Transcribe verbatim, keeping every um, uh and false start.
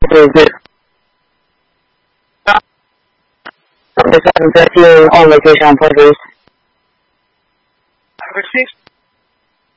This is seven fifteen, all location on Porters.